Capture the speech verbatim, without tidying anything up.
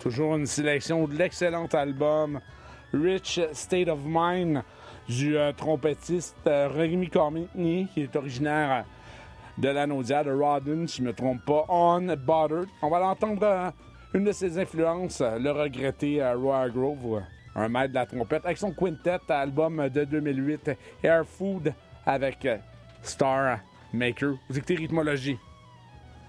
Toujours une sélection de l'excellent album Rich State of Mind du euh, trompettiste euh, Rémi Cormier, qui est originaire euh, de la Naudière, de Rawdon, si je ne me trompe pas, Unbothered. On va l'entendre, euh, une de ses influences, euh, le regretté euh, Roy Hargrove, euh, un maître de la trompette, avec son quintet, album de deux mille huit, Air Food, avec euh, Star Maker. Vous écoutez Rythmologie.